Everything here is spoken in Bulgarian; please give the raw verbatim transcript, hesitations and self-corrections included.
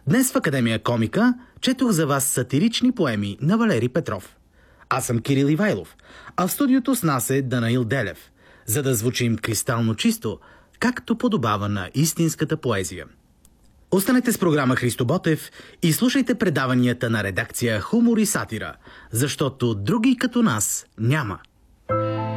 Днес в Академия Комика четох за вас сатирични поеми на Валери Петров. Аз съм Кирил Ивайлов, а в студиото с нас е Данаил Делев, за да звучим кристално чисто, както подобава на истинската поезия. Останете с програма Христо Ботев и слушайте предаванията на редакция Хумор и сатира, защото други като нас няма.